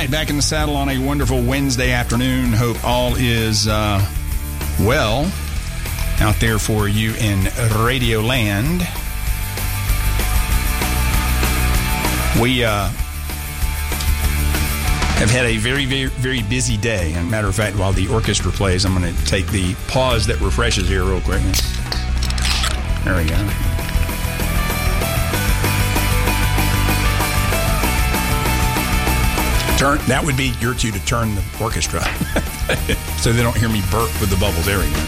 right, back in the saddle on a wonderful Wednesday afternoon. Hope all is well out there for you in Radio Land. We have had a very, very, very busy day. As a matter of fact, while the orchestra plays, I'm going to take the pause that refreshes here real quick. There we go. That would be your cue to turn the orchestra so they don't hear me burp with the bubbles. There we go.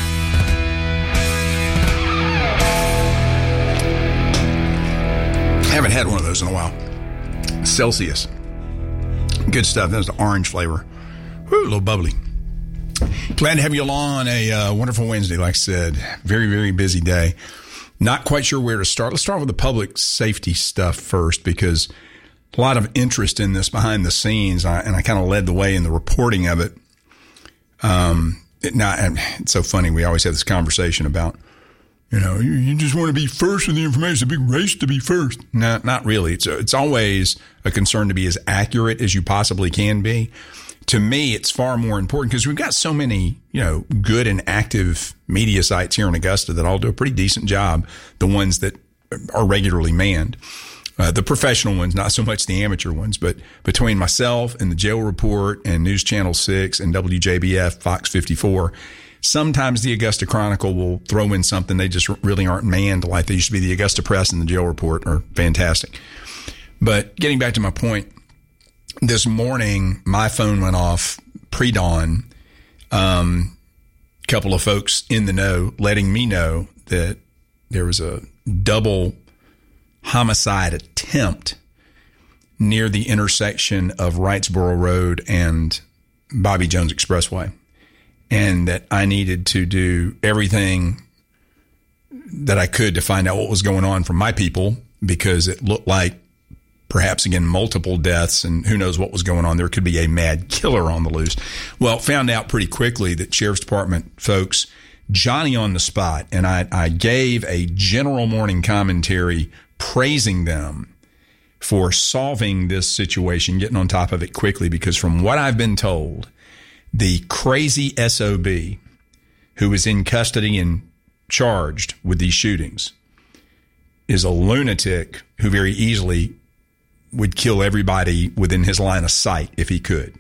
I haven't had one of those in a while. Celsius. Good stuff. That's the orange flavor. Woo, a little bubbly. Glad to have you along on a wonderful Wednesday, like I said. Very, very busy day. Not quite sure where to start. Let's start with the public safety stuff first, because a lot of interest in this behind the scenes, and I kind of led the way in the reporting of it. It's so funny. We always have this conversation about, you just want to be first with the information. It's a big race to be first. No, not really. It's always a concern to be as accurate as you possibly can be. To me, it's far more important because we've got so many, good and active media sites here in Augusta that all do a pretty decent job. The ones that are regularly manned. The professional ones, not so much the amateur ones, but between myself and the Jail Report and News Channel 6 and WJBF, Fox 54, sometimes the Augusta Chronicle will throw in something. They just really aren't manned like they used to be. The Augusta Press and the Jail Report are fantastic. But getting back to my point, this morning, my phone went off pre-dawn. Couple of folks in the know letting me know that there was a double homicide attempt near the intersection of Wrightsboro Road and Bobby Jones Expressway, and that I needed to do everything that I could to find out what was going on from my people, because it looked like perhaps, again, multiple deaths, and who knows what was going on. There could be a mad killer on the loose. Well, found out pretty quickly that Sheriff's Department folks, Johnny on the spot, and I gave a general morning commentary praising them for solving this situation, getting on top of it quickly, because from what I've been told, the crazy SOB who is in custody and charged with these shootings is a lunatic who very easily would kill everybody within his line of sight if he could.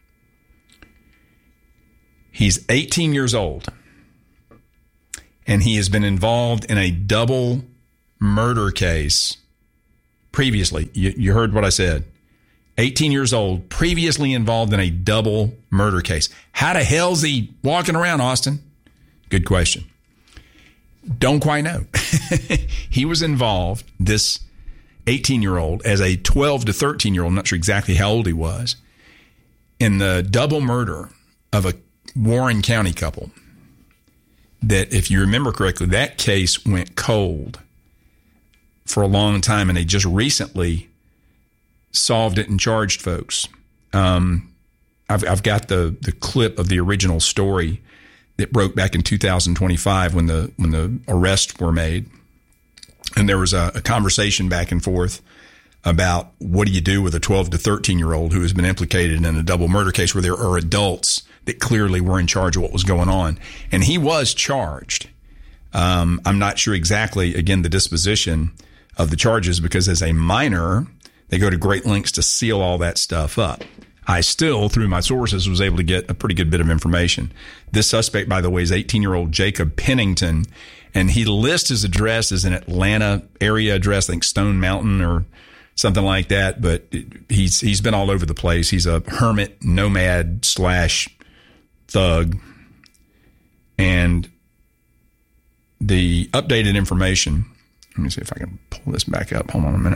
He's 18 years old, and he has been involved in a double murder case previously. You heard what I said. 18 years old, previously involved in a double murder case. How the hell's he walking around, Austin? Good question. Don't quite know. He was involved, this 18-year-old, as a 12 to 13-year-old, I'm not sure exactly how old he was, in the double murder of a Warren County couple. That, if you remember correctly, that case went cold for a long time, and they just recently solved it and charged folks. I've got the clip of the original story that broke back in 2025 when the arrests were made, and there was a conversation back and forth about what do you do with a 12 to 13-year-old who has been implicated in a double murder case where there are adults that clearly were in charge of what was going on, and he was charged. I'm not sure exactly, again, the disposition of the charges, because as a minor, they go to great lengths to seal all that stuff up. I still, through my sources, was able to get a pretty good bit of information. This suspect, by the way, is 18-year-old Jacob Pennington, and he lists his address as an Atlanta area address, I think Stone Mountain or something like that, but he's been all over the place. He's a hermit, nomad / thug, and the updated information, let me see if I can pull this back up. Hold on a minute.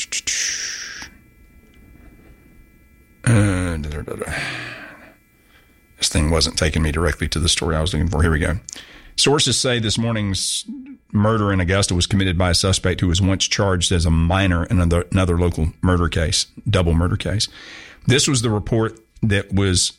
This thing wasn't taking me directly to the story I was looking for. Here we go. Sources say this morning's murder in Augusta was committed by a suspect who was once charged as a minor in another local murder case, double murder case. This was the report that was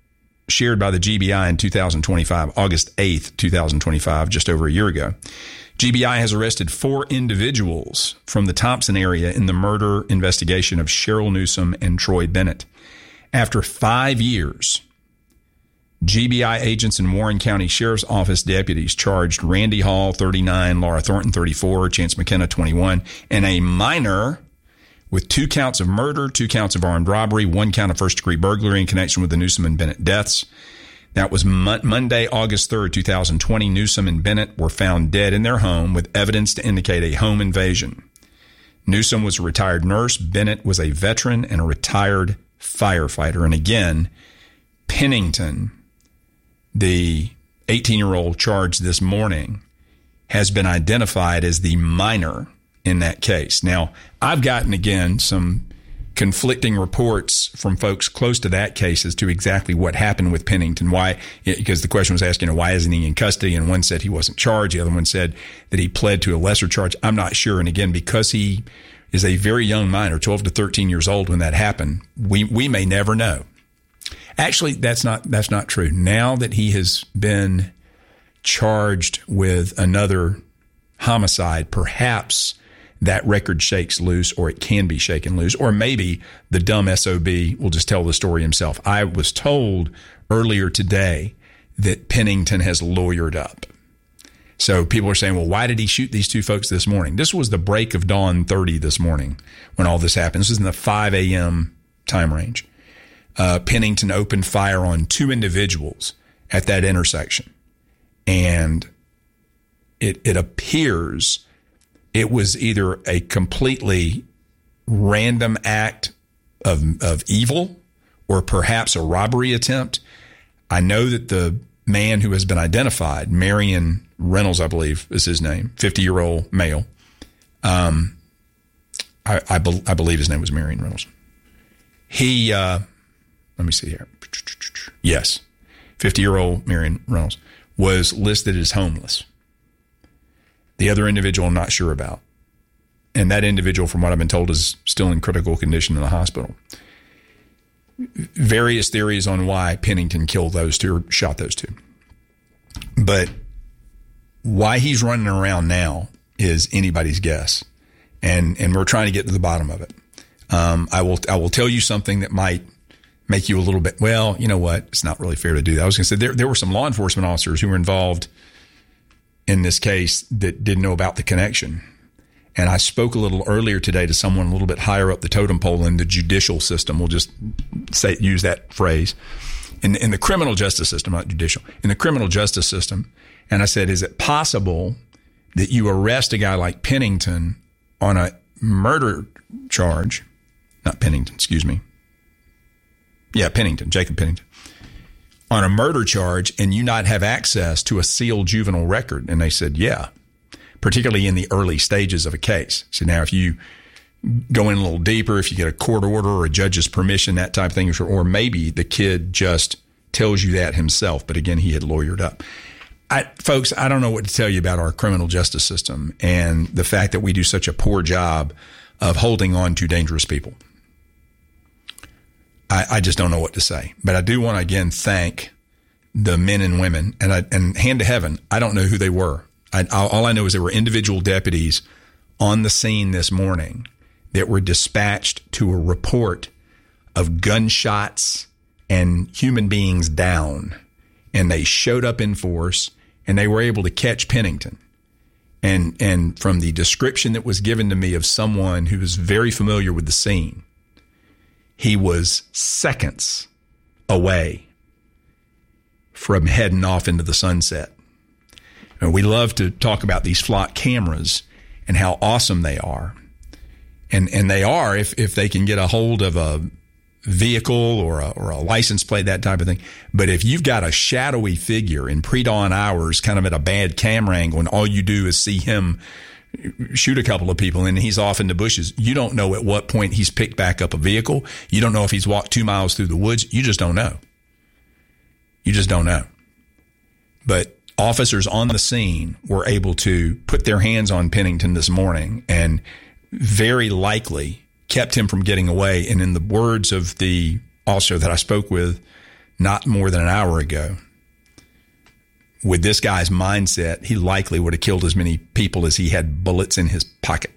shared by the GBI in 2025, August 8th, 2025, just over a year ago. GBI has arrested 4 individuals from the Thompson area in the murder investigation of Cheryl Newsome and Troy Bennett. After 5 years, GBI agents and Warren County Sheriff's Office deputies charged Randy Hall, 39, Laura Thornton, 34, Chance McKenna, 21, and a minor with 2 counts of murder, 2 counts of armed robbery, 1 count of first-degree burglary in connection with the Newsome and Bennett deaths. That was Monday, August 3rd, 2020. Newsome and Bennett were found dead in their home with evidence to indicate a home invasion. Newsome was a retired nurse. Bennett was a veteran and a retired firefighter. And again, Pennington, the 18-year-old charged this morning, has been identified as the minor in that case. Now, I've gotten, again, some conflicting reports from folks close to that case as to exactly what happened with Pennington. Why? Because the question was asking, why isn't he in custody? And one said he wasn't charged. The other one said that he pled to a lesser charge. I'm not sure. And again, because he is a very young minor, 12 to 13 years old when that happened, we may never know. Actually, that's not true. Now that he has been charged with another homicide, perhaps that record shakes loose, or it can be shaken loose, or maybe the dumb SOB will just tell the story himself. I was told earlier today that Pennington has lawyered up. So people are saying, well, why did he shoot these 2 folks this morning? This was the break of dawn 30 this morning when all this happened. This was in the 5 a.m. time range. Pennington opened fire on 2 individuals at that intersection. And it appears it was either a completely random act of evil or perhaps a robbery attempt. I know that the man who has been identified, Marion Reynolds, I believe is his name, 50-year-old male. I believe his name was Marion Reynolds. He, let me see here. Yes, 50-year-old Marion Reynolds was listed as homeless. The other individual I'm not sure about. And that individual, from what I've been told, is still in critical condition in the hospital. Various theories on why Pennington killed those 2 or shot those 2. But why he's running around now is anybody's guess. And we're trying to get to the bottom of it. I will tell you something that might make you a little bit, well, you know what? It's not really fair to do that. I was going to say there were some law enforcement officers who were involved in this case that didn't know about the connection. And I spoke a little earlier today to someone a little bit higher up the totem pole in the judicial system. We'll just use that phrase. In the criminal justice system, not judicial, in the criminal justice system. And I said, is it possible that you arrest a guy like Pennington on a murder charge? Not Pennington, excuse me. Yeah, Pennington, Jacob Pennington. On a murder charge, and you not have access to a sealed juvenile record? And they said, yeah, particularly in the early stages of a case. So now if you go in a little deeper, if you get a court order or a judge's permission, that type of thing, or maybe the kid just tells you that himself. But again, he had lawyered up. Folks, I don't know what to tell you about our criminal justice system and the fact that we do such a poor job of holding on to dangerous people. I just don't know what to say. But I do want to, again, thank the men and women. And hand to heaven, I don't know who they were. All I know is there were individual deputies on the scene this morning that were dispatched to a report of gunshots and human beings down. And they showed up in force, and they were able to catch Pennington. And from the description that was given to me of someone who was very familiar with the scene, he was seconds away from heading off into the sunset. And we love to talk about these flock cameras and how awesome they are. And they are if they can get a hold of a vehicle or a license plate, that type of thing. But if you've got a shadowy figure in pre-dawn hours, kind of at a bad camera angle, and all you do is see him shoot a couple of people and he's off in the bushes, you don't know at what point he's picked back up a vehicle. You don't know if he's walked 2 miles through the woods. You just don't know. You just don't know. But officers on the scene were able to put their hands on Pennington this morning and very likely kept him from getting away. And in the words of the officer that I spoke with not more than an hour ago, with this guy's mindset, he likely would have killed as many people as he had bullets in his pocket.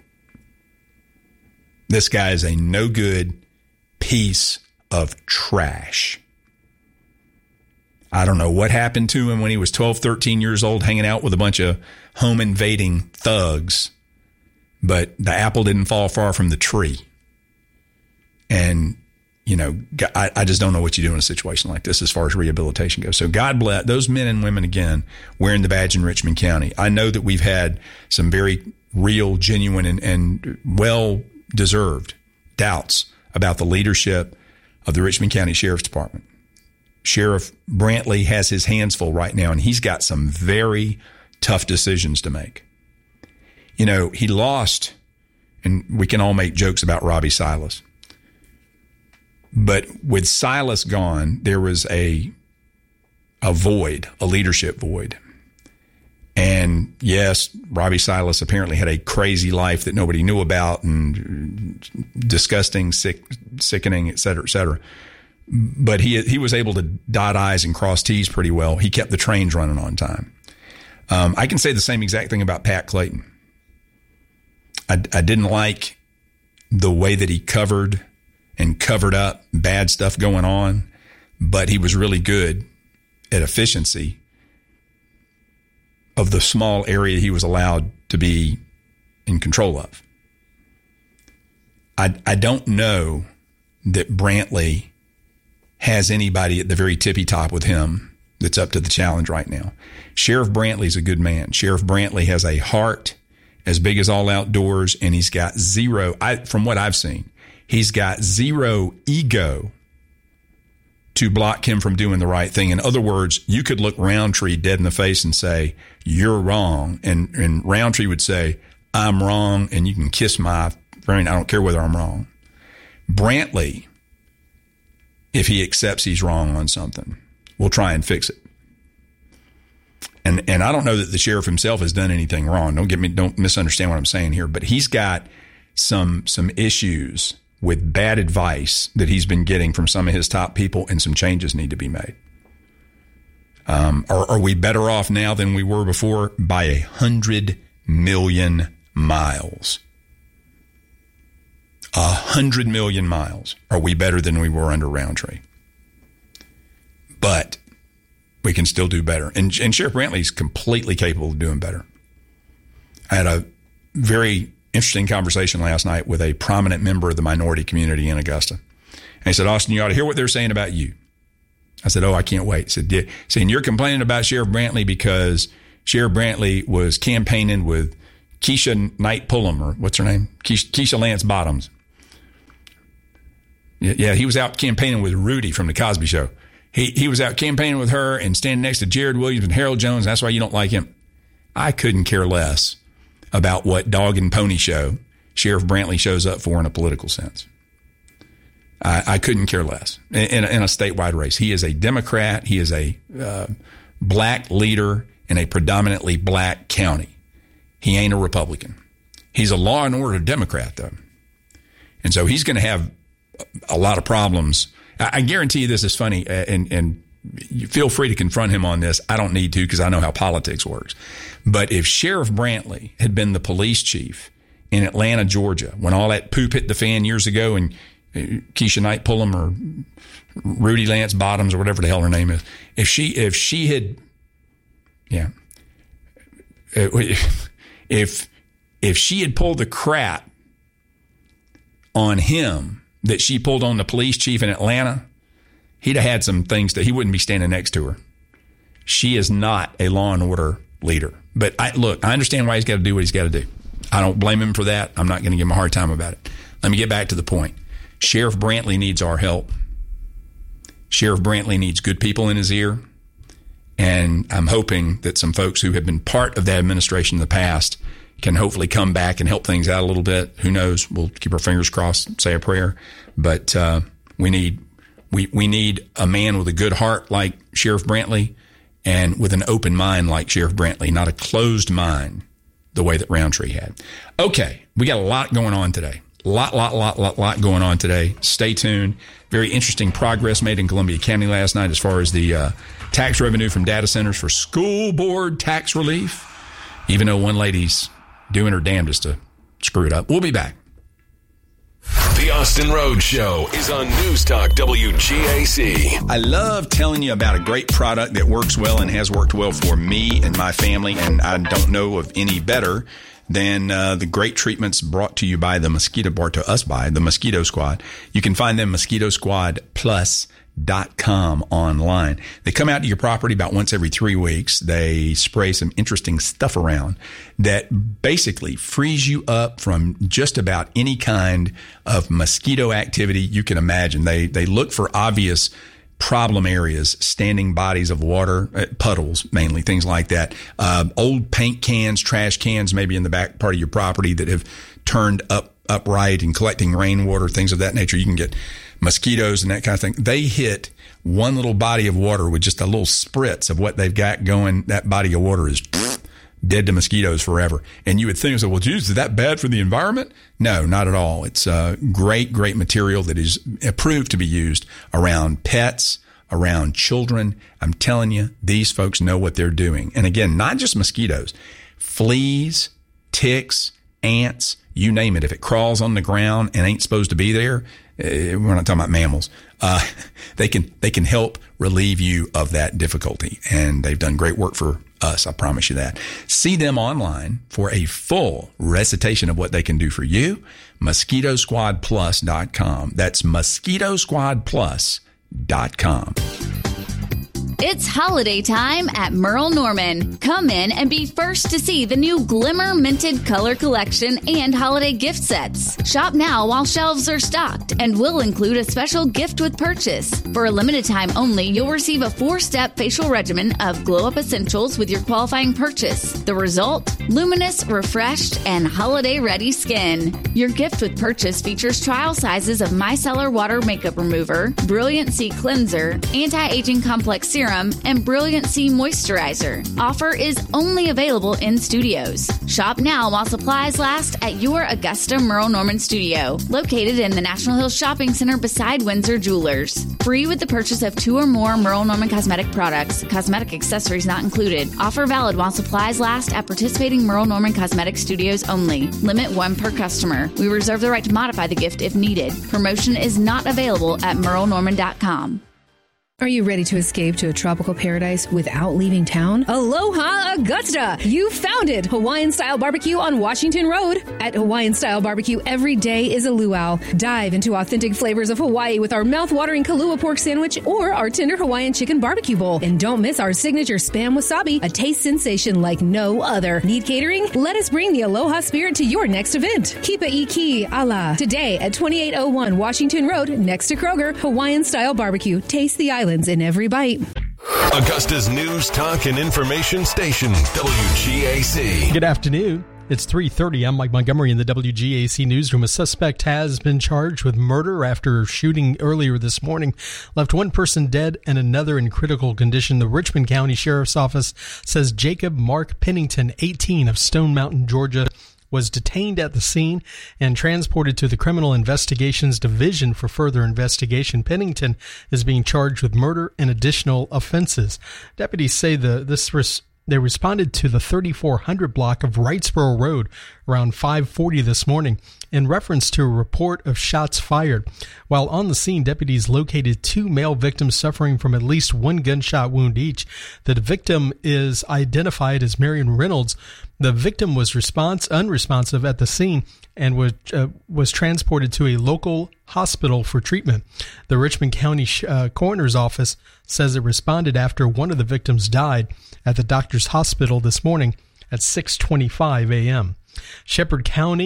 This guy is a no good piece of trash. I don't know what happened to him when he was 12, 13 years old, hanging out with a bunch of home invading thugs. But the apple didn't fall far from the tree. And, you know, I just don't know what you do in a situation like this as far as rehabilitation goes. So God bless those men and women, again, wearing the badge in Richmond County. I know that we've had some very real, genuine, and well-deserved doubts about the leadership of the Richmond County Sheriff's Department. Sheriff Brantley has his hands full right now, and he's got some very tough decisions to make. You know, he lost, and we can all make jokes about Robbie Silas. But with Silas gone, there was a void, a leadership void. And yes, Robbie Silas apparently had a crazy life that nobody knew about, and disgusting, sickening, et cetera, et cetera. But he was able to dot I's and cross T's pretty well. He kept the trains running on time. I can say the same exact thing about Pat Clayton. I didn't like the way that he covered up bad stuff going on, but he was really good at efficiency of the small area he was allowed to be in control of. I don't know that Brantley has anybody at the very tippy top with him that's up to the challenge right now. Sheriff Brantley's a good man. Sheriff Brantley has a heart as big as all outdoors, and he's got from what I've seen, he's got zero ego to block him from doing the right thing. In other words, you could look Roundtree dead in the face and say, you're wrong. And Roundtree would say, I'm wrong, and you can kiss my brain. I don't care whether I'm wrong. Brantley, if he accepts he's wrong on something, will try and fix it. And I don't know that the sheriff himself has done anything wrong. Don't misunderstand what I'm saying here, but he's got some issues with bad advice that he's been getting from some of his top people, and some changes need to be made. Are we better off now than we were before? By 100 million miles. 100 million miles are we better than we were under Roundtree. But we can still do better. And Sheriff Brantley is completely capable of doing better. I had a very interesting conversation last night with a prominent member of the minority community in Augusta. And he said, Austin, you ought to hear what they're saying about you. I said, oh, I can't wait. He said, yeah. Saying you're complaining about Sheriff Brantley because Sheriff Brantley was campaigning with Keisha Knight Pullum, or what's her name? Keisha Lance Bottoms. Yeah, he was out campaigning with Rudy from The Cosby Show. He was out campaigning with her and standing next to Jared Williams and Harold Jones. That's why you don't like him. I couldn't care less about what dog and pony show Sheriff Brantley shows up for in a political sense. I couldn't care less in a statewide race. He is a Democrat. He is a black leader in a predominantly black county. He ain't a Republican. He's a law and order Democrat, though. And so he's going to have a lot of problems. I guarantee you this is funny, and you feel free to confront him on this. I don't need to because I know how politics works. But if Sheriff Brantley had been the police chief in Atlanta, Georgia, when all that poop hit the fan years ago, and Keisha Knight Pullum or Rudy Lance Bottoms or whatever the hell her name is, if she had pulled the crap on him that she pulled on the police chief in Atlanta, he'd have had some things that he wouldn't be standing next to her. She is not a law and order leader. But I understand why he's got to do what he's got to do. I don't blame him for that. I'm not going to give him a hard time about it. Let me get back to the point. Sheriff Brantley needs our help. Sheriff Brantley needs good people in his ear. And I'm hoping that some folks who have been part of that administration in the past can hopefully come back and help things out a little bit. Who knows? We'll keep our fingers crossed, say a prayer. But we need a man with a good heart like Sheriff Brantley and with an open mind like Sheriff Brantley, not a closed mind the way that Roundtree had. Okay, we got a lot going on today. Lot going on today. Stay tuned. Very interesting progress made in Columbia County last night as far as the tax revenue from data centers for school board tax relief, even though one lady's doing her damnedest to screw it up. We'll be back. The Austin Rhodes Show is on News Talk WGAC. I love telling you about a great product that works well and has worked well for me and my family, and I don't know of any better than the great treatments brought to you by the Mosquito Squad. You can find them mosquitosquadplus.com online. They come out to your property about once every 3 weeks. They spray some interesting stuff around that basically frees you up from just about any kind of mosquito activity you can imagine. They look for obvious problem areas, standing bodies of water, puddles mainly, things like that. Old paint cans, trash cans, maybe in the back part of your property that have turned upright and collecting rainwater, things of that nature. You can get mosquitoes and that kind of thing. They hit one little body of water with just a little spritz of what they've got going. That body of water is dead to mosquitoes forever. And you would think, well, geez, is that bad for the environment? No, not at all. It's a great material that is approved to be used around pets, around children. I'm telling you, these folks know what they're doing. And again, not just mosquitoes, fleas, ticks, ants, you name it. If it crawls on the ground and ain't supposed to be there, we're not talking about mammals. They can help relieve you of that difficulty. And they've done great work for us. I promise you that. See them online for a full recitation of what they can do for you. MosquitoSquadPlus.com. That's MosquitoSquadPlus.com. It's holiday time at Merle Norman. Come in and be first to see the new Glimmer Minted Color Collection and holiday gift sets. Shop now while shelves are stocked, and we'll include a special gift with purchase. For a limited time only, you'll receive a 4-step facial regimen of Glow Up Essentials with your qualifying purchase. The result? Luminous, refreshed, and holiday-ready skin. Your gift with purchase features trial sizes of Micellar Water Makeup Remover, Brilliant C Cleanser, Anti-Aging Complex Serum, and Brilliant C Moisturizer. Offer is only available in studios. Shop now while supplies last at your Augusta Merle Norman studio, located in the National Hills Shopping Center beside Windsor Jewelers. Free with the purchase of 2 or more Merle Norman cosmetic products. Cosmetic accessories not included. Offer valid while supplies last at participating Merle Norman cosmetic studios only. Limit 1 per customer. We reserve the right to modify the gift if needed. Promotion is not available at merlenorman.com. Are you ready to escape to a tropical paradise without leaving town? Aloha Augusta! You found it! Hawaiian-style barbecue on Washington Road. At Hawaiian-style barbecue, every day is a luau. Dive into authentic flavors of Hawaii with our mouth-watering Kalua pork sandwich or our tender Hawaiian chicken barbecue bowl. And don't miss our signature Spam Wasabi, a taste sensation like no other. Need catering? Let us bring the Aloha spirit to your next event. Kipa Iki Ala. Today at 2801 Washington Road, next to Kroger, Hawaiian-style barbecue. Taste the islands in every bite. Augusta's news, talk, and information station, WGAC. Good afternoon. It's 3:30. I'm Mike Montgomery in the WGAC newsroom. A suspect has been charged with murder after shooting earlier this morning. Left one person dead and another in critical condition. The Richmond County Sheriff's Office says Jacob Mark Pennington, 18, of Stone Mountain, Georgia, was detained at the scene and transported to the Criminal Investigations Division for further investigation. Pennington is being charged with murder and additional offenses. Deputies say they responded to the 3400 block of Wrightsboro Road around 5:40 this morning in reference to a report of shots fired. While on the scene, deputies located 2 male victims suffering from at least 1 gunshot wound each. The victim is identified as Marion Reynolds. The victim was unresponsive at the scene and was transported to a local hospital for treatment. The Richmond County Coroner's Office says it responded after one of the victims died at the doctor's hospital this morning at 6:25 a.m. Shepherd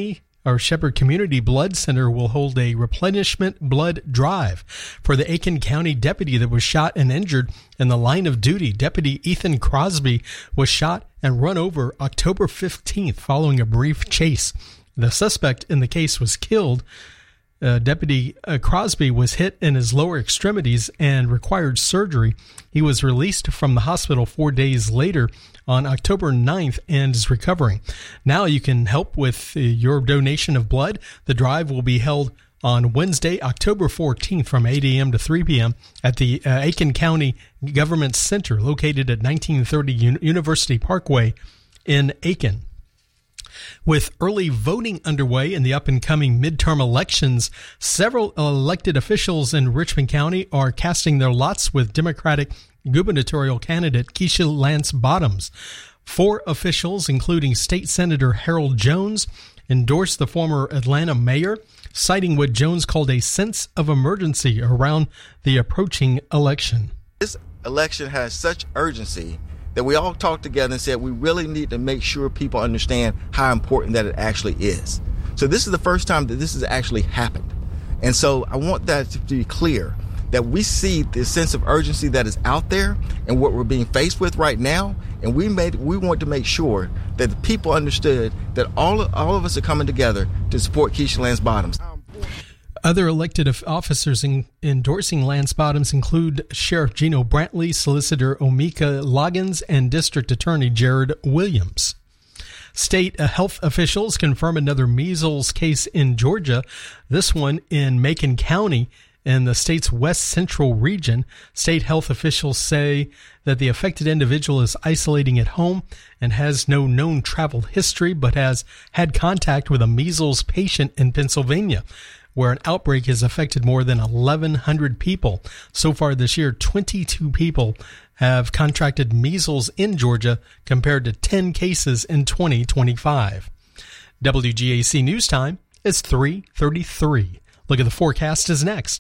Community Blood Center will hold a replenishment blood drive for the Aiken County deputy that was shot and injured in the line of duty. Deputy Ethan Crosby was shot and run over October 15th following a brief chase. The suspect in the case was killed Deputy Crosby was hit in his lower extremities and required surgery. He was released from the hospital 4 days later on October 9th and is recovering. Now you can help with your donation of blood. The drive will be held on Wednesday, October 14th from 8 a.m. to 3 p.m. at the Aiken County Government Center located at 1930 University Parkway in Aiken. With early voting underway in the up-and-coming midterm elections, several elected officials in Richmond County are casting their lots with Democratic gubernatorial candidate Keisha Lance Bottoms. 4 officials, including State Senator Harold Jones, endorsed the former Atlanta mayor, citing what Jones called a sense of emergency around the approaching election. This election has such urgency that we all talked together and said we really need to make sure people understand how important that it actually is. So this is the first time that this has actually happened. And so I want that to be clear, that we see the sense of urgency that is out there and what we're being faced with right now. And we want to make sure that the people understood that all of us are coming together to support Keisha Lance Bottoms. Other elected officers endorsing Lance Bottoms include Sheriff Gino Brantley, Solicitor Omika Loggins, and District Attorney Jared Williams. State health officials confirm another measles case in Georgia, this one in Macon County in the state's west central region. State health officials say that the affected individual is isolating at home and has no known travel history, but has had contact with a measles patient in Pennsylvania, where an outbreak has affected more than 1,100 people. So far this year, 22 people have contracted measles in Georgia compared to 10 cases in 2025. WGAC News Time is 3:33. Look at the forecast is next.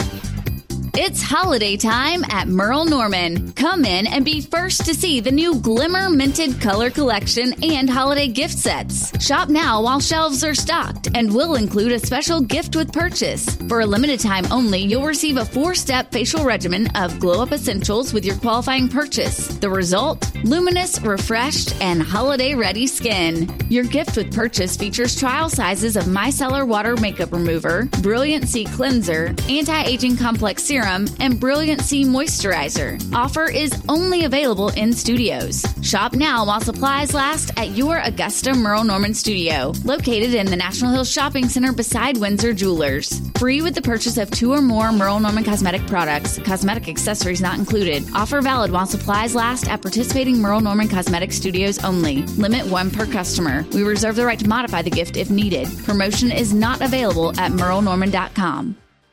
It's holiday time at Merle Norman. Come in and be first to see the new Glimmer Minted Color Collection and holiday gift sets. Shop now while shelves are stocked, and we'll include a special gift with purchase. For a limited time only, you'll receive a 4-step facial regimen of Glow Up Essentials with your qualifying purchase. The result? Luminous, refreshed, and holiday-ready skin. Your gift with purchase features trial sizes of Micellar Water Makeup Remover, Brilliant C Cleanser, Anti-Aging Complex Serum, and Brilliant C Moisturizer. Offer is only available in studios. Shop now while supplies last at your Augusta Merle Norman studio, located in the National Hills Shopping Center beside Windsor Jewelers. Free with the purchase of 2 or more Merle Norman cosmetic products. Cosmetic accessories not included. Offer valid while supplies last at participating Merle Norman cosmetic studios only. Limit 1 per customer. We reserve the right to modify the gift if needed. Promotion is not available at merlenorman.com.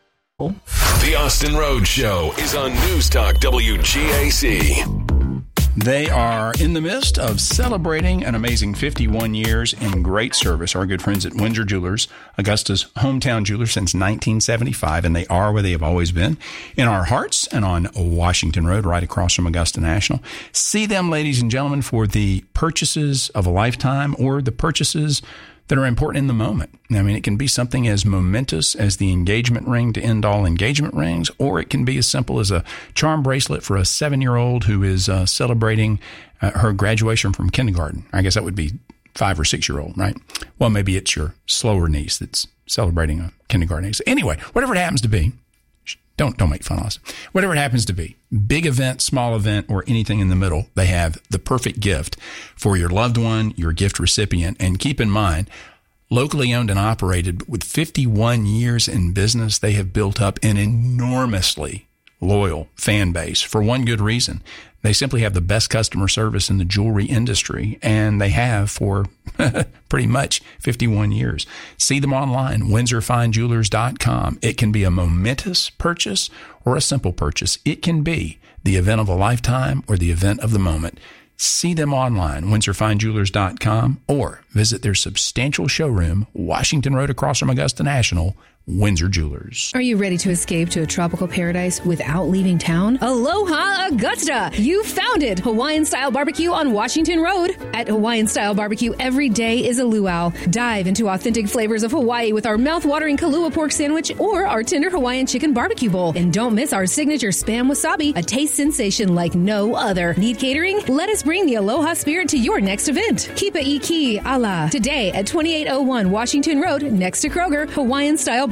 The Austin Road Show is on News Talk WGAC. They are in the midst of celebrating an amazing 51 years in great service. Our good friends at Windsor Jewelers, Augusta's hometown jeweler since 1975, and they are where they have always been, in our hearts and on Washington Road, right across from Augusta National. See them, ladies and gentlemen, for the purchases of a lifetime or the purchases that are important in the moment. I mean, it can be something as momentous as the engagement ring to end all engagement rings, or it can be as simple as a charm bracelet for a 7-year-old who is celebrating her graduation from kindergarten. I guess that would be 5 or 6-year-old, right? Well, maybe it's your slower niece that's celebrating a kindergarten age. Anyway, whatever it happens to be, don't make fun of us. Whatever it happens to be, big event, small event, or anything in the middle, they have the perfect gift for your loved one, your gift recipient. And keep in mind, locally owned and operated with 51 years in business, they have built up an enormously loyal fan base for one good reason. They simply have the best customer service in the jewelry industry, and they have for pretty much 51 years. See them online, windsorfinejewelers.com. It can be a momentous purchase or a simple purchase. It can be the event of a lifetime or the event of the moment. See them online, windsorfinejewelers.com, or visit their substantial showroom, Washington Road across from Augusta National, Windsor Jewelers. Are you ready to escape to a tropical paradise without leaving town? Aloha Augusta! You found it! Hawaiian-style barbecue on Washington Road. At Hawaiian-style barbecue, every day is a luau. Dive into authentic flavors of Hawaii with our mouth-watering Kalua pork sandwich or our tender Hawaiian chicken barbecue bowl. And don't miss our signature Spam Wasabi, a taste sensation like no other. Need catering? Let us bring the Aloha spirit to your next event. Kipa Iki Ala. Today at 2801 Washington Road, next to Kroger, Hawaiian-style barbecue.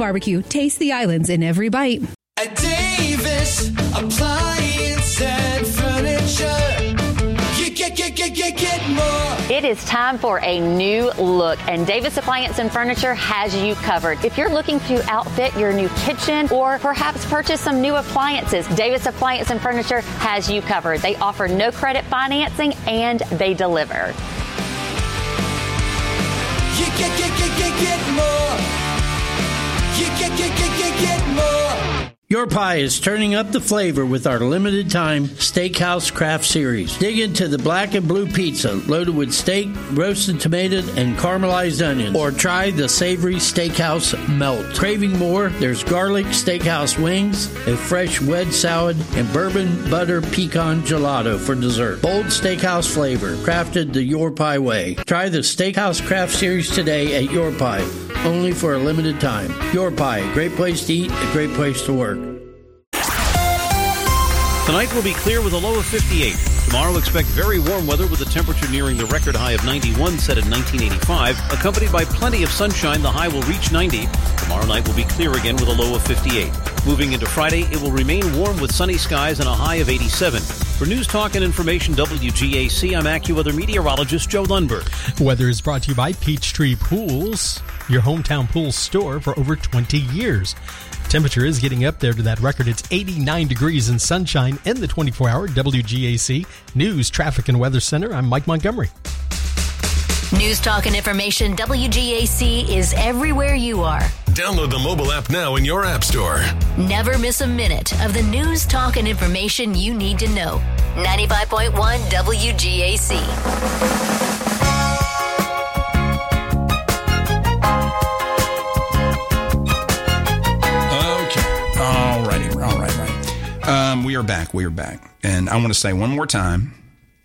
Barbecue. Taste the islands in every bite. At Davis Appliance and Furniture, you get more. It is time for a new look, and Davis Appliance and Furniture has you covered. If you're looking to outfit your new kitchen or perhaps purchase some new appliances, Davis Appliance and Furniture has you covered. They offer no credit financing and they deliver. You get more. You get more. Your Pie is turning up the flavor with our limited time Steakhouse Craft Series. Dig into the black and blue pizza loaded with steak, roasted tomato, and caramelized onions. Or try the savory Steakhouse Melt. Craving more? There's garlic steakhouse wings, a fresh wedge salad, and bourbon butter pecan gelato for dessert. Bold steakhouse flavor, crafted the Your Pie way. Try the Steakhouse Craft Series today at Your Pie. Only for a limited time. Your Pie, a great place to eat, a great place to work. Tonight will be clear with a low of 58. Tomorrow expect very warm weather with a temperature nearing the record high of 91 set in 1985. Accompanied by plenty of sunshine, the high will reach 90. Tomorrow night will be clear again with a low of 58. Moving into Friday, it will remain warm with sunny skies and a high of 87. For News Talk and Information WGAC, I'm AccuWeather meteorologist Joe Lundberg. Weather is brought to you by Peachtree Pools, your hometown pool store for over 20 years. Temperature is getting up there to that record. It's 89 degrees and sunshine in the 24-hour WGAC News, Traffic, and Weather Center. I'm Mike Montgomery. News Talk and Information WGAC is everywhere you are. Download the mobile app now in your app store. Never miss a minute of the news, talk, and information you need to know. 95.1 WGAC. We are back. And I want to say one more time,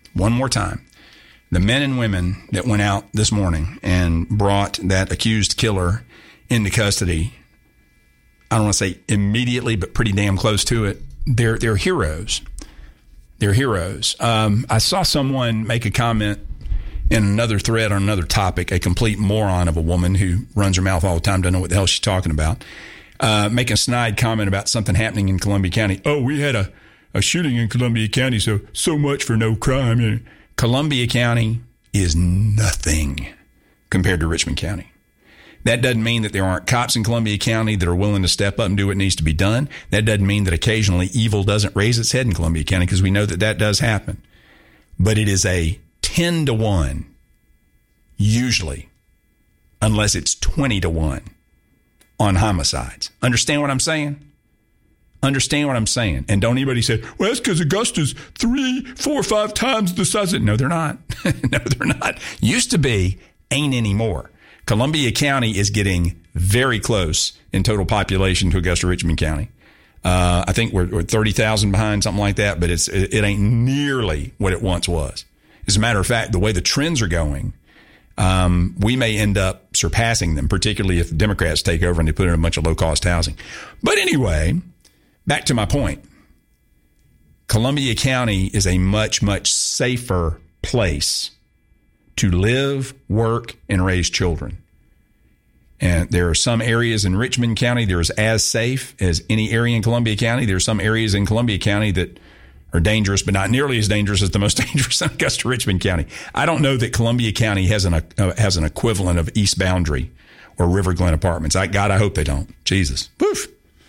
the men and women that went out this morning and brought that accused killer into custody, I don't want to say immediately, but pretty damn close to it. They're heroes. They're heroes. I saw someone make a comment in another thread on another topic, a complete moron of a woman who runs her mouth all the time, doesn't know what the hell she's talking about, making a snide comment about something happening in Columbia County. Oh, we had a shooting in Columbia County, so much for no crime. Columbia County is nothing compared to Richmond County. That doesn't mean that there aren't cops in Columbia County that are willing to step up and do what needs to be done. That doesn't mean that occasionally evil doesn't raise its head in Columbia County, because we know that does happen. But it is a 10-1, usually, unless it's 20-1 on homicides. Understand what I'm saying? Understand what I'm saying. And don't anybody say, well, that's because Augusta's 3, 4, 5 times the size of it. No, they're not. No, they're not. Used to be, ain't anymore. Columbia County is getting very close in total population to Augusta Richmond County. I think we're 30,000 behind, something like that, but it ain't nearly what it once was. As a matter of fact, the way the trends are going, we may end up surpassing them, particularly if the Democrats take over and they put in a bunch of low-cost housing. But anyway, back to my point. Columbia County is a much, much safer place to live, work, and raise children. And there are some areas in Richmond County that are as safe as any area in Columbia County. There are some areas in Columbia County that are dangerous, but not nearly as dangerous as the most dangerous in Augusta Richmond County. I don't know that Columbia County has an equivalent of East Boundary or River Glen Apartments. God, I hope they don't. Jesus, woof.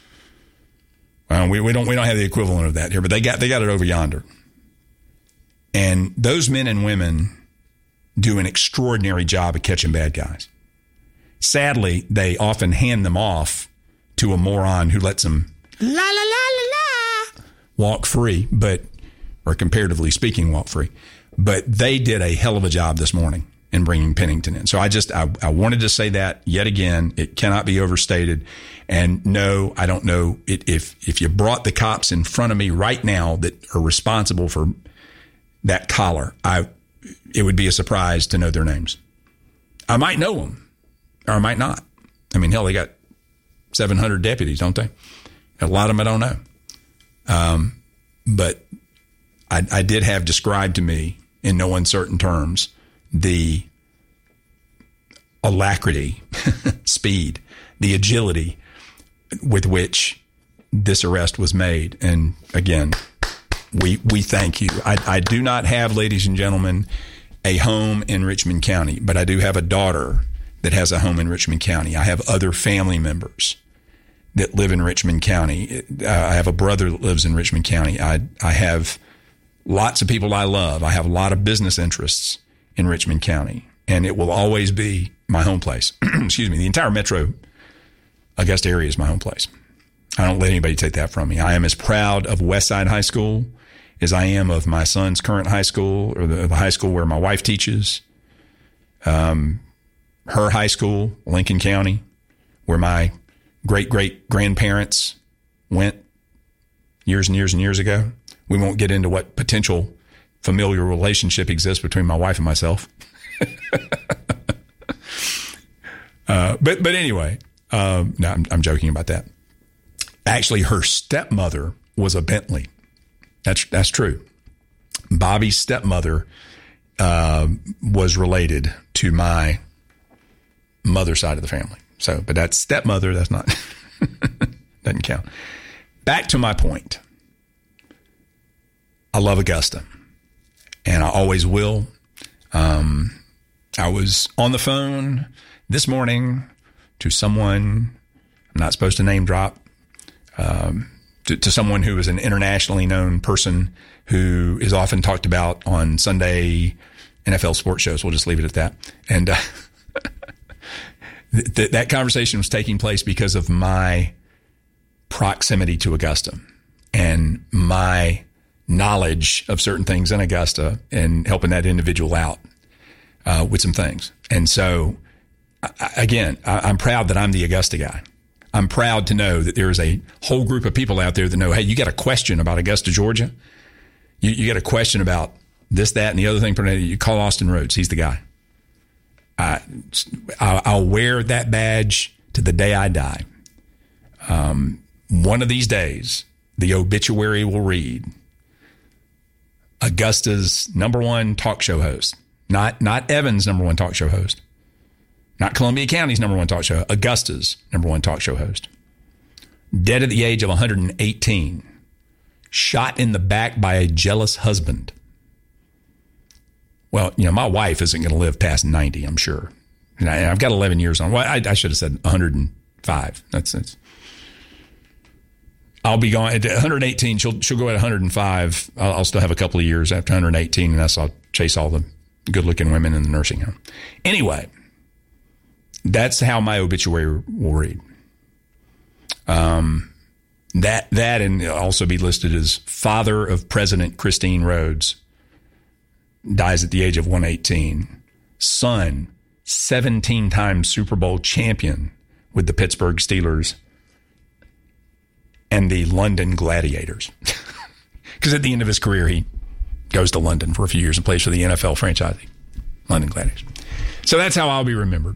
We don't have the equivalent of that here, but they got it over yonder. And those men and women do an extraordinary job of catching bad guys. Sadly, they often hand them off to a moron who lets them walk free, or comparatively speaking, walk free. But they did a hell of a job this morning in bringing Pennington in. So I wanted to say that yet again. It cannot be overstated. And no, I don't know if you brought the cops in front of me right now that are responsible for that collar, it would be a surprise to know their names. I might know them, or I might not. I mean, hell, they got 700 deputies, don't they? A lot of them I don't know. But I did have described to me in no uncertain terms the alacrity, speed, the agility, with which this arrest was made. And again, we thank you. I do not have, ladies and gentlemen, a home in Richmond County, but I do have a daughter that has a home in Richmond County. I have other family members that live in Richmond County. I have a brother that lives in Richmond County. I have lots of people I love. I have a lot of business interests in Richmond County, and it will always be my home place. Excuse me. The entire metro Augusta area is my home place. I don't let anybody take that from me. I am as proud of Westside High School as I am of my son's current high school, or the high school where my wife teaches. Her high school, Lincoln County, where my great-great-grandparents went years and years and years ago. We won't get into what potential familial relationship exists between my wife and myself. But anyway, no, I'm joking about that. Actually, her stepmother was a Bentley. That's true. Bobby's stepmother was related to my mother's side of the family. So, but that's stepmother. That's not, doesn't count. Back to my point. I love Augusta, and I always will. I was on the phone this morning to someone, I'm not supposed to name drop, to someone who is an internationally known person who is often talked about on Sunday NFL sports shows. We'll just leave it at that. And that conversation was taking place because of my proximity to Augusta and my knowledge of certain things in Augusta and helping that individual out with some things. And so, again, I'm proud that I'm the Augusta guy. I'm proud to know that there is a whole group of people out there that know, hey, you got a question about Augusta, Georgia? You got a question about this, that, and the other thing. You call Austin Rhodes. He's the guy. I'll wear that badge to the day I die. One of these days, the obituary will read, Augusta's #1 talk show host. Not Evan's #1 talk show host. Not Columbia County's #1 talk show. Augusta's #1 talk show host. Dead at the age of 118. Shot in the back by a jealous husband. Well, my wife isn't going to live past 90, I'm sure. And I've got 11 years on. Well, I should have said 105. That's I'll be gone at 118. She'll go at 105. I'll still have a couple of years after 118, and I'll chase all the good-looking women in the nursing home. Anyway, that's how my obituary will read. That and also be listed as father of President Christine Rhodes. Dies at the age of 118. Son, 17-time Super Bowl champion with the Pittsburgh Steelers and the London Gladiators. Because at the end of his career, he goes to London for a few years and plays for the NFL franchise, London Gladiators. So that's how I'll be remembered.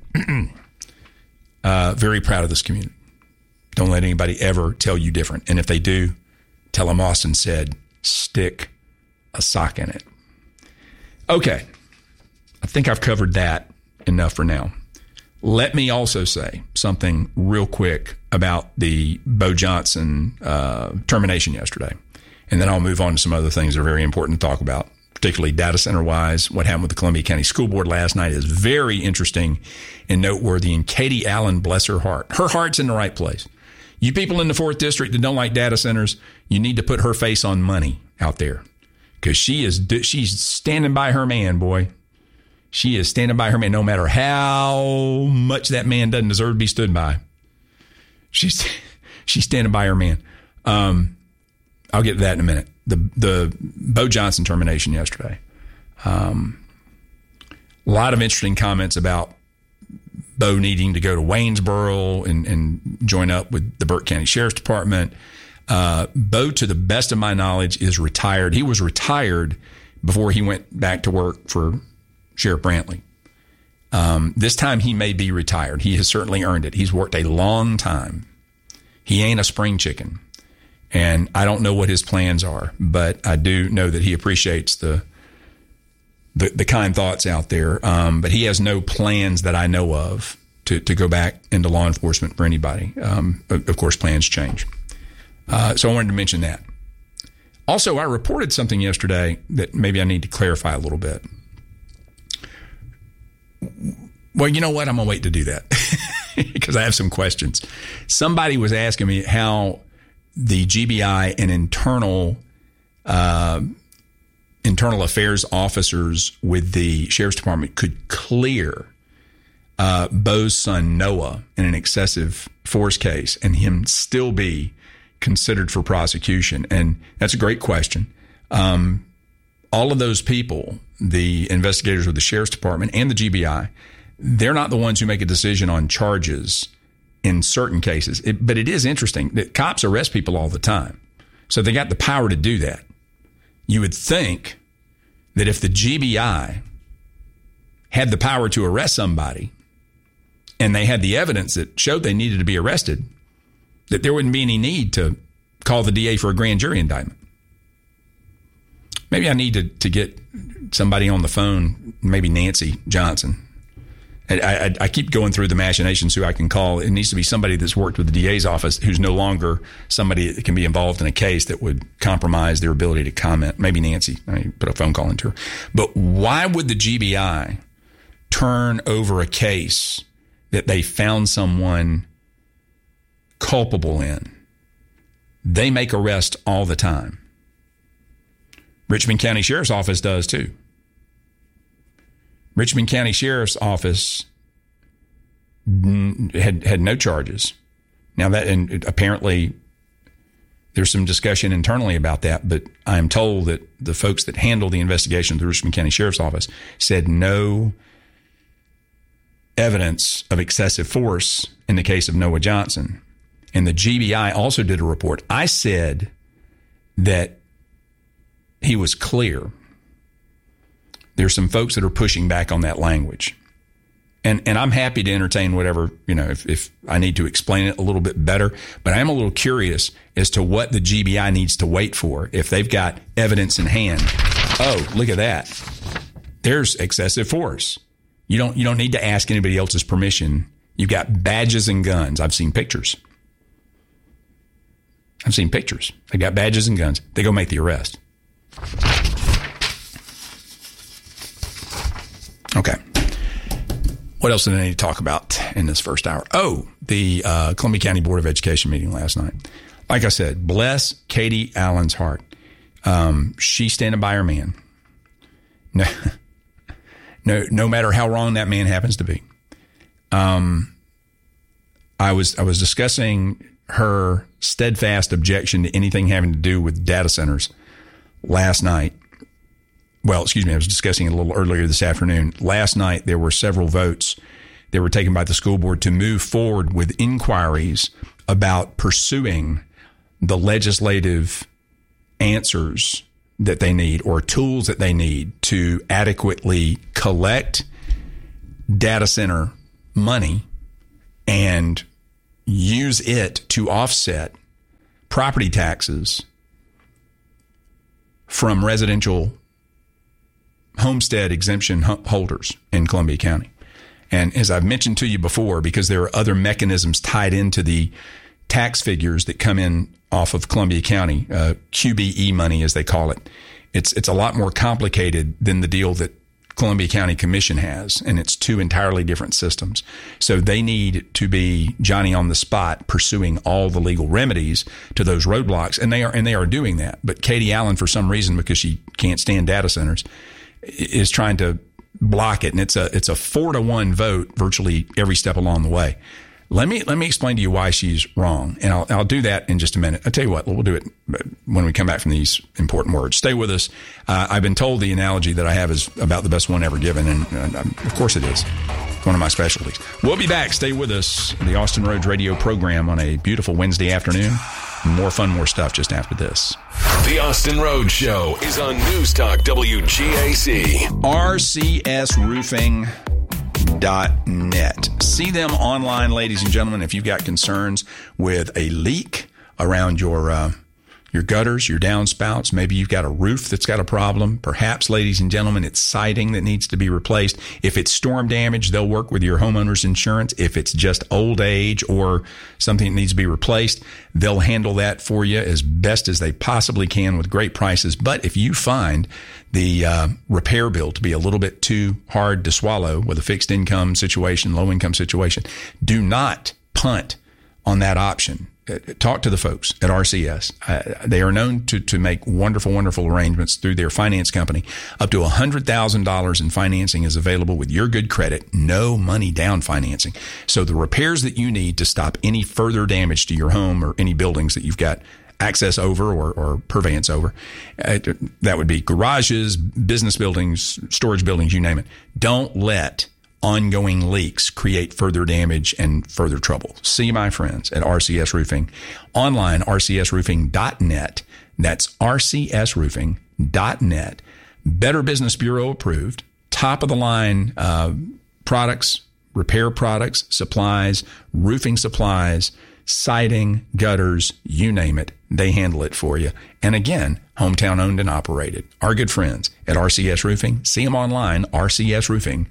Very proud of this community. Don't let anybody ever tell you different. And if they do, tell them Austin said, stick a sock in it. Okay. I think I've covered that enough for now. Let me also say something real quick about the Bo Johnson termination yesterday. And then I'll move on to some other things that are very important to talk about, particularly data center-wise. What happened with the Columbia County School Board last night is very interesting and noteworthy. And Katie Allen, bless her heart. Her heart's in the right place. You people in the 4th District that don't like data centers, you need to put her face on money out there. Because she's standing by her man, boy. She is standing by her man no matter how much that man doesn't deserve to be stood by. She's standing by her man. I'll get to that in a minute. The Bo Johnson termination yesterday. A lot of interesting comments about Bo needing to go to Waynesboro and join up with the Burke County Sheriff's Department. Bo, to the best of my knowledge, is retired. He was retired before he went back to work for Sheriff Brantley. This time he may be retired. He has certainly earned it. He's worked a long time. He ain't a spring chicken. And I don't know what his plans are, but I do know that he appreciates the kind thoughts out there. But he has no plans that I know of to go back into law enforcement for anybody. Of course, plans change. So I wanted to mention that. Also, I reported something yesterday that maybe I need to clarify a little bit. Well, you know what? I'm going to wait to do that because I have some questions. Somebody was asking me how the GBI and internal affairs officers with the sheriff's department could clear Bo's son Noah in an excessive force case and him still be considered for prosecution. And that's a great question. All of those people, the investigators with the sheriff's department and the GBI, they're not the ones who make a decision on charges in certain cases. But it is interesting that cops arrest people all the time. So they got the power to do that. You would think that if the GBI had the power to arrest somebody and they had the evidence that showed they needed to be arrested, that there wouldn't be any need to call the DA for a grand jury indictment. Maybe I need to get somebody on the phone, maybe Nancy Johnson. I keep going through the machinations who I can call. It needs to be somebody that's worked with the DA's office who's no longer somebody that can be involved in a case that would compromise their ability to comment. Maybe Nancy. I put a phone call into her. But why would the GBI turn over a case that they found someone culpable in? They make arrests all the time. Richmond County Sheriff's Office does too. Richmond County Sheriff's Office had no charges. Now that, and apparently there's some discussion internally about that, but I'm told that the folks that handle the investigation of the Richmond County Sheriff's Office said no evidence of excessive force in the case of Noah Johnson. And the GBI also did a report. I said that he was clear. There's some folks that are pushing back on that language. And I'm happy to entertain whatever, if I need to explain it a little bit better. But I am a little curious as to what the GBI needs to wait for if they've got evidence in hand. Oh, look at that. There's excessive force. You don't need to ask anybody else's permission. You've got badges and guns. I've seen pictures. They got badges and guns. They go make the arrest. Okay. What else did I need to talk about in this first hour? Oh, the Columbia County Board of Education meeting last night. Like I said, bless Katie Allen's heart. She's standing by her man. No matter how wrong that man happens to be. I was discussing her steadfast objection to anything having to do with data centers last night. Well, excuse me, I was discussing it a little earlier this afternoon. Last night, there were several votes that were taken by the school board to move forward with inquiries about pursuing the legislative answers that they need or tools that they need to adequately collect data center money and use it to offset property taxes from residential homestead exemption holders in Columbia County. And as I've mentioned to you before, because there are other mechanisms tied into the tax figures that come in off of Columbia County, QBE money, as they call it, it's a lot more complicated than the deal that Columbia County Commission has, and it's two entirely different systems. So they need to be Johnny on the spot pursuing all the legal remedies to those roadblocks, and they are doing that. But Katie Allen, for some reason, because she can't stand data centers, is trying to block it, and it's a 4-1 vote virtually every step along the way. Let me explain to you why she's wrong, and I'll do that in just a minute. I'll tell you what, we'll do it when we come back from these important words. Stay with us. I've been told the analogy that I have is about the best one ever given, and of course it is. One of my specialties. We'll be back. Stay with us. The Austin Rhodes Radio program on a beautiful Wednesday afternoon. More fun, more stuff just after this. The Austin Rhodes Show is on News Talk WGAC. RCSroofing.net. See them online, ladies and gentlemen, if you've got concerns with a leak around your your gutters, your downspouts. Maybe you've got a roof that's got a problem. Perhaps, ladies and gentlemen, it's siding that needs to be replaced. If it's storm damage, they'll work with your homeowner's insurance. If it's just old age or something that needs to be replaced, they'll handle that for you as best as they possibly can with great prices. But if you find the repair bill to be a little bit too hard to swallow with a fixed income situation, low income situation, do not punt on that option. Talk to the folks at RCS. They are known to make wonderful, wonderful arrangements through their finance company. Up to $100,000 in financing is available with your good credit, no money down financing. So the repairs that you need to stop any further damage to your home or any buildings that you've got access over or purveyance over, that would be garages, business buildings, storage buildings, you name it. Don't let ongoing leaks create further damage and further trouble. See my friends at RCS Roofing. Online, rcsroofing.net. That's rcsroofing.net. Better Business Bureau approved. Top of the line products, repair products, supplies, roofing supplies, siding, gutters, you name it. They handle it for you. And again, hometown owned and operated. Our good friends at RCS Roofing. See them online, rcsroofing.net.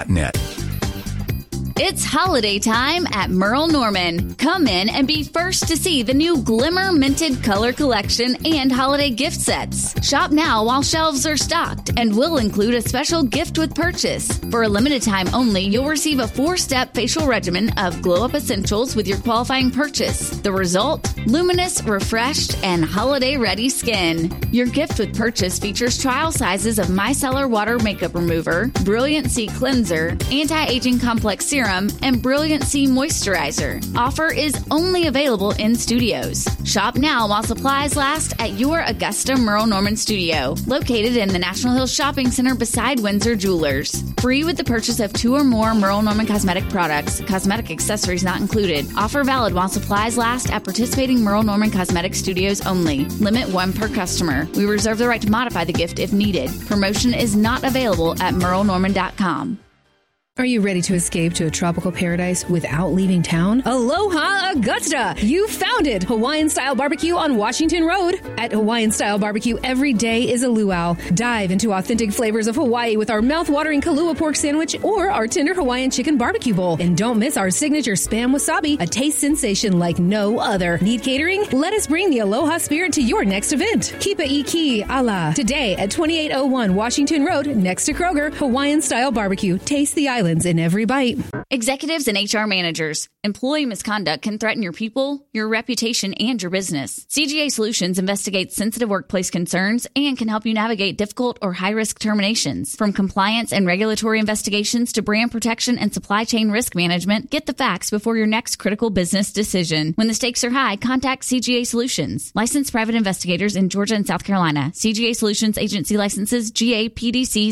It's holiday time at Merle Norman. Come in and be first to see the new Glimmer Minted Color Collection and holiday gift sets. Shop now while shelves are stocked and will include a special gift with purchase. For a limited time only, you'll receive a 4-step facial regimen of glow-up essentials with your qualifying purchase. The result? Luminous, refreshed, and holiday-ready skin. Your gift with purchase features trial sizes of Micellar Water Makeup Remover, Brilliant C Cleanser, Anti-Aging Complex Serum, and Brilliant C Moisturizer. Offer is only available in studios. Shop now while supplies last at your Augusta Merle Norman studio, located in the National Hills Shopping Center beside Windsor Jewelers. Free with the purchase of 2 or more Merle Norman cosmetic products. Cosmetic accessories not included. Offer valid while supplies last at participating Merle Norman cosmetic studios only. Limit 1 per customer. We reserve the right to modify the gift if needed. Promotion is not available at merlenorman.com. Are you ready to escape to a tropical paradise without leaving town? Aloha Augusta! You found it! Hawaiian-style barbecue on Washington Road. At Hawaiian-style barbecue, every day is a luau. Dive into authentic flavors of Hawaii with our mouth-watering Kalua pork sandwich or our tender Hawaiian chicken barbecue bowl. And don't miss our signature Spam Wasabi, a taste sensation like no other. Need catering? Let us bring the Aloha spirit to your next event. Kipa Iki Ala. Today at 2801 Washington Road, next to Kroger, Hawaiian-style barbecue. Taste the island in every bite. Executives and HR managers. Employee misconduct can threaten your people, your reputation, and your business. CGA Solutions investigates sensitive workplace concerns and can help you navigate difficult or high-risk terminations. From compliance and regulatory investigations to brand protection and supply chain risk management, get the facts before your next critical business decision. When the stakes are high, contact CGA Solutions. Licensed private investigators in Georgia and South Carolina. CGA Solutions agency licenses GAPDC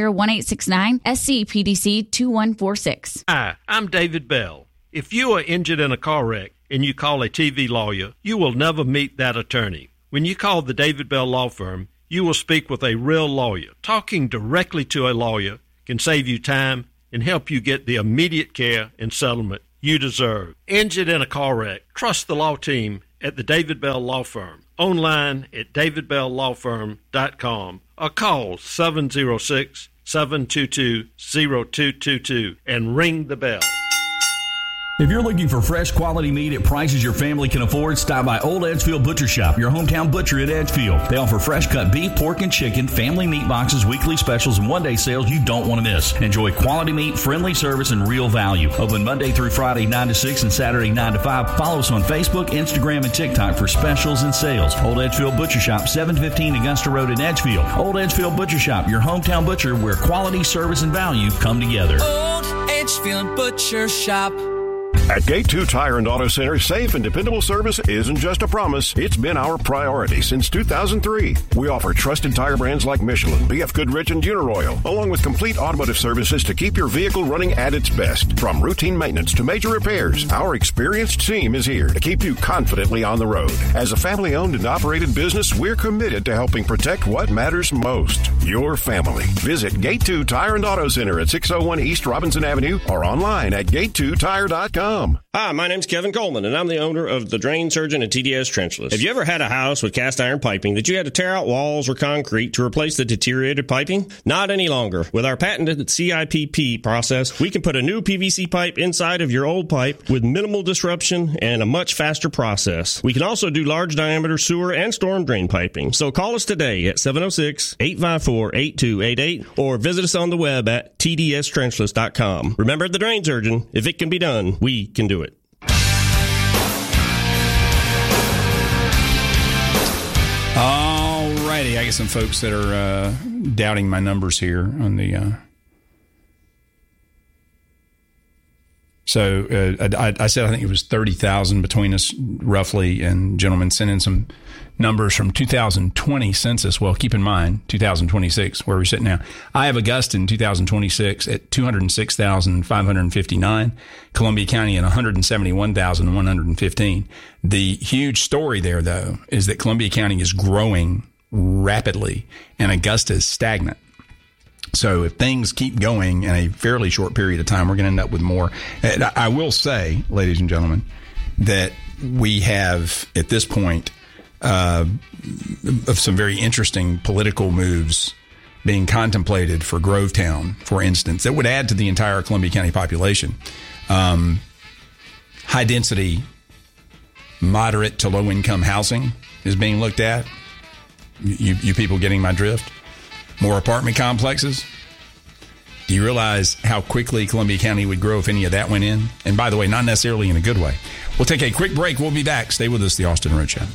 001869, SCPDC 2146. Hi, I'm David Bell. If you are injured in a car wreck and you call a TV lawyer, you will never meet that attorney. When you call the David Bell Law Firm, you will speak with a real lawyer. Talking directly to a lawyer can save you time and help you get the immediate care and settlement you deserve. Injured in a car wreck, trust the law team at the David Bell Law Firm. Online at davidbelllawfirm.com or call 706-722-0222 and ring the bell. If you're looking for fresh quality meat at prices your family can afford, stop by Old Edgefield Butcher Shop, your hometown butcher at Edgefield. They offer fresh cut beef, pork, and chicken, family meat boxes, weekly specials, and one-day sales you don't want to miss. Enjoy quality meat, friendly service, and real value. Open Monday through Friday 9 to 6 and Saturday 9 to 5. Follow us on Facebook, Instagram, and TikTok for specials and sales. Old Edgefield Butcher Shop, 715 Augusta Road in Edgefield. Old Edgefield Butcher Shop, your hometown butcher where quality, service, and value come together. Old Edgefield Butcher Shop. At Gate 2 Tire and Auto Center, safe and dependable service isn't just a promise, it's been our priority since 2003. We offer trusted tire brands like Michelin, BF Goodrich, and Uniroyal, along with complete automotive services to keep your vehicle running at its best. From routine maintenance to major repairs, our experienced team is here to keep you confidently on the road. As a family-owned and operated business, we're committed to helping protect what matters most, your family. Visit Gate 2 Tire and Auto Center at 601 East Robinson Avenue or online at gate2tire.com. TDStrenchless.com. Hi, my name's Kevin Coleman, and I'm the owner of the Drain Surgeon at TDS Trenchless. Have you ever had a house with cast iron piping that you had to tear out walls or concrete to replace the deteriorated piping? Not any longer. With our patented CIPP process, we can put a new PVC pipe inside of your old pipe with minimal disruption and a much faster process. We can also do large diameter sewer and storm drain piping. So call us today at 706-854-8288 or visit us on the web at tdstrenchless.com. Remember the Drain Surgeon, if it can be done, we can do it. All righty. I get some folks that are doubting my numbers here on the... So I said I think it was 30,000 between us roughly, and gentlemen sent in some numbers from 2020 census. Well, keep in mind, 2026, where we're sitting now. I have Augusta in 2026 at 206,559, Columbia County at 171,115. The huge story there, though, is that Columbia County is growing rapidly and Augusta is stagnant. So if things keep going in a fairly short period of time, we're going to end up with more. I will say, ladies and gentlemen, that we have, at this point, of some very interesting political moves being contemplated for Grovetown, for instance, that would add to the entire Columbia County population. High density, moderate to low income housing is being looked at. You people getting my drift? More apartment complexes. Do you realize how quickly Columbia County would grow if any of that went in? And by the way, not necessarily in a good way. We'll take a quick break. We'll be back. Stay with us, The Austin Road Show.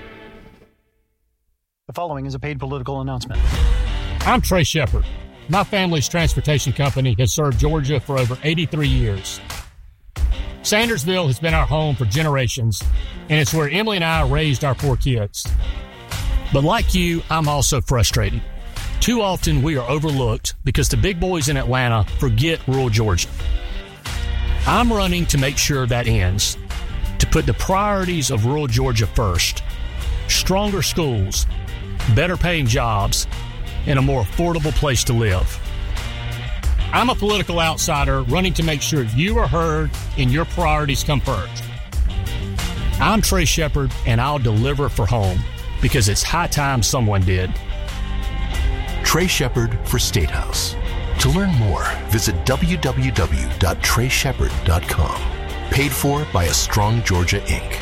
The following is a paid political announcement. I'm Trey Shepard. My family's transportation company has served Georgia for over 83 years. Sandersville has been our home for generations, and it's where Emily and I raised our 4 kids. But like you, I'm also frustrated. Too often we are overlooked because the big boys in Atlanta forget rural Georgia. I'm running to make sure that ends, to put the priorities of rural Georgia first. Stronger schools, better paying jobs, and a more affordable place to live. I'm a political outsider running to make sure you are heard and your priorities come first. I'm Trey Shepard, and I'll deliver for home because it's high time someone did. Trey Shepard for State House. To learn more, visit www.treyshepard.com. Paid for by A Strong Georgia, Inc.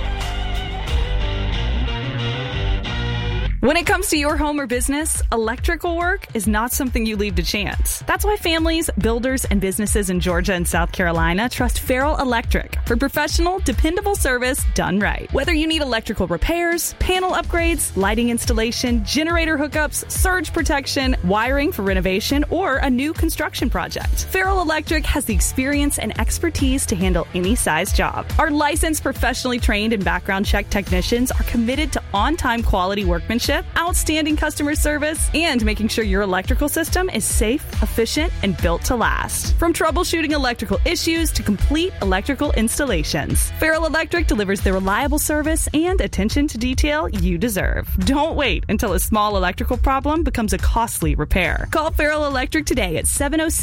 When it comes to your home or business, electrical work is not something you leave to chance. That's why families, builders, and businesses in Georgia and South Carolina trust Farrell Electric for professional, dependable service done right. Whether you need electrical repairs, panel upgrades, lighting installation, generator hookups, surge protection, wiring for renovation, or a new construction project, Farrell Electric has the experience and expertise to handle any size job. Our licensed, professionally trained, and background check technicians are committed to on-time quality workmanship, outstanding customer service, and making sure your electrical system is safe, efficient, and built to last. From troubleshooting electrical issues to complete electrical installations, Farrell Electric delivers the reliable service and attention to detail you deserve. Don't wait until a small electrical problem becomes a costly repair. Call Farrell Electric today at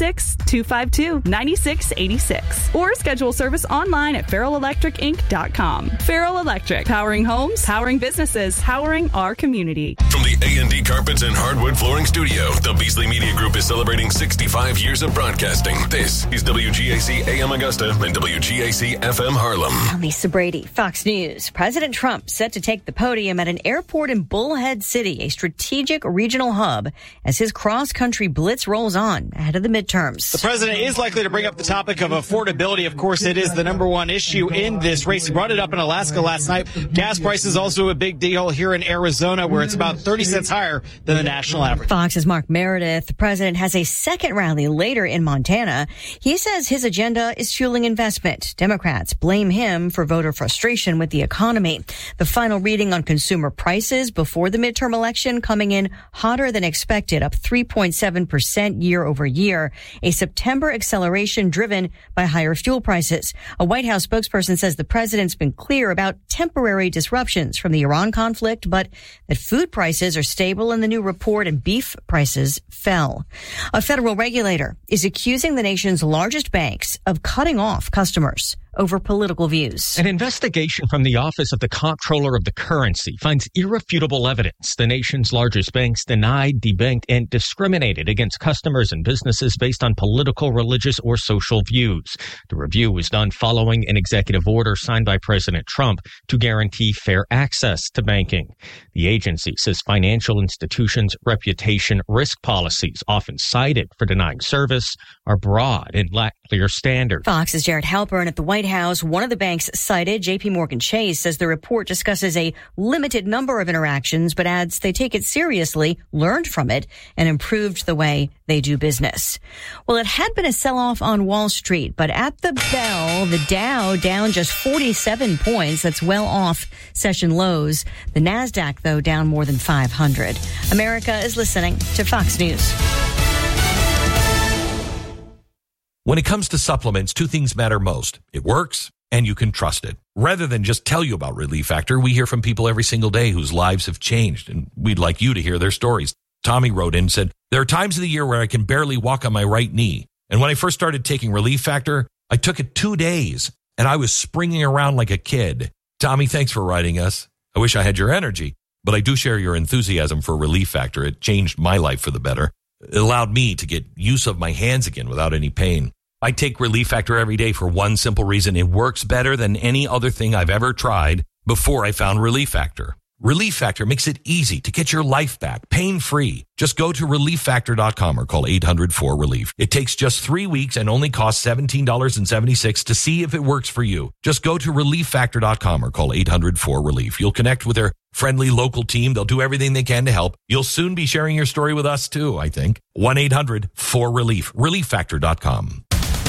706-252-9686 or schedule service online at farrellelectricinc.com. Farrell Electric, powering homes, powering businesses, powering our community. From the A&D Carpets and Hardwood Flooring Studio, the Beasley Media Group is celebrating 65 years of broadcasting. This is WGAC AM Augusta and WGAC FM Harlem. I'm Lisa Brady, Fox News. President Trump set to take the podium at an airport in Bullhead City, a strategic regional hub, as his cross-country blitz rolls on ahead of the midterms. The president is likely to bring up the topic of affordability. Of course, it is the number one issue in this race. He brought it up in Alaska last night. Gas prices also a big deal here in Arizona, where it's about 30 cents higher than the national average. Fox's Mark Meredith. The president has a second rally later in Montana. He says his agenda is fueling investment. Democrats blame him for voter frustration with the economy. The final reading on consumer prices before the midterm election coming in hotter than expected, up 3.7% year over year. A September acceleration driven by higher fuel prices. A White House spokesperson says the president's been clear about temporary disruptions from the Iran conflict, but that food prices are stable in the new report and beef prices fell. A federal regulator is accusing the nation's largest banks of cutting off customers. over political views. An investigation from the Office of the Comptroller of the Currency finds irrefutable evidence the nation's largest banks denied, debanked, and discriminated against customers and businesses based on political, religious, or social views. The review was done following an executive order signed by President Trump to guarantee fair access to banking. The agency says financial institutions' reputation risk policies, often cited for denying service, are broad and lack clear standards. Fox's Jared Halpern at the White House. One of the banks cited, JP Morgan Chase, says the report discusses a limited number of interactions, but adds they take it seriously, learned from it, and improved the way they do business. Well, it had been a sell-off on Wall Street, but at the bell, the Dow down just 47 points. That's well off session lows. The NASDAQ, though, down more than 500. America is listening to Fox News. When it comes to supplements, two things matter most. It works, and you can trust it. Rather than just tell you about Relief Factor, we hear from people every single day whose lives have changed, and we'd like you to hear their stories. Tommy wrote in and said, there are times of the year where I can barely walk on my right knee. And when I first started taking Relief Factor, I took it 2 days, and I was springing around like a kid. Tommy, thanks for writing us. I wish I had your energy, but I do share your enthusiasm for Relief Factor. It changed my life for the better. It allowed me to get use of my hands again without any pain. I take Relief Factor every day for one simple reason. It works better than any other thing I've ever tried before I found Relief Factor. Relief Factor makes it easy to get your life back, pain-free. Just go to ReliefFactor.com or call 800-4RELIEF. It takes just 3 weeks and only costs $17.76 to see if it works for you. Just go to ReliefFactor.com or call 800-4RELIEF. You'll connect with their friendly local team. They'll do everything they can to help. You'll soon be sharing your story with us too, I think. 1-800-4RELIEF. ReliefFactor.com.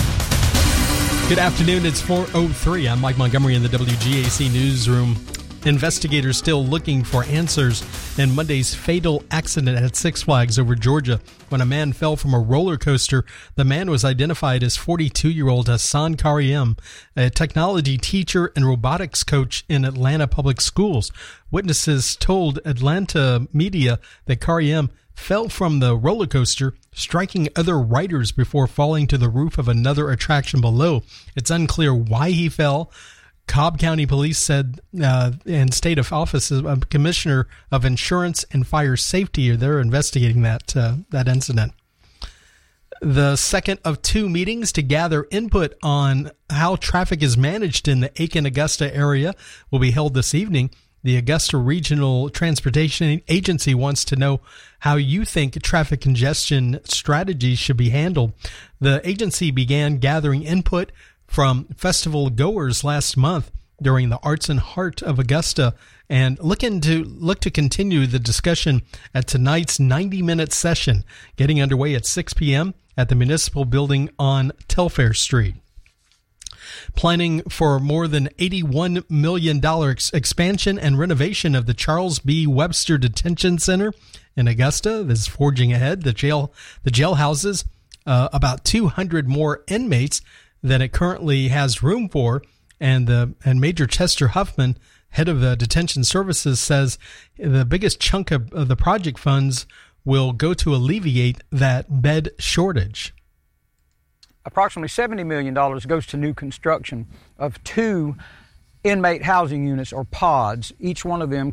Good afternoon. It's 4:03. I'm Mike Montgomery in the WGAC newsroom. Investigators still looking for answers in Monday's fatal accident at Six Flags over Georgia when a man fell from a roller coaster. The man was identified as 42-year-old Hassan Karim, a technology teacher and robotics coach in Atlanta public schools. Witnesses told Atlanta media that Karim fell from the roller coaster, striking other riders before falling to the roof of another attraction below. It's unclear why he fell. Cobb County Police said, and State of Office, Commissioner of Insurance and Fire Safety, they're investigating that incident. The second of two meetings to gather input on how traffic is managed in the Aiken-Augusta area will be held this evening. The Augusta Regional Transportation Agency wants to know how you think traffic congestion strategies should be handled. The agency began gathering input from festival goers last month during the Arts and Heart of Augusta and look to continue the discussion at tonight's 90-minute session getting underway at 6 p.m. at the Municipal Building on Telfair Street. Planning for more than $81 million expansion and renovation of the Charles B. Webster Detention Center in Augusta is forging ahead. The jail houses about 200 more inmates than it currently has room for, and Major Chester Huffman, head of the detention services, says the biggest chunk of the project funds will go to alleviate that bed shortage. Approximately $70 million goes to new construction of 2 inmate housing units or pods. Each one of them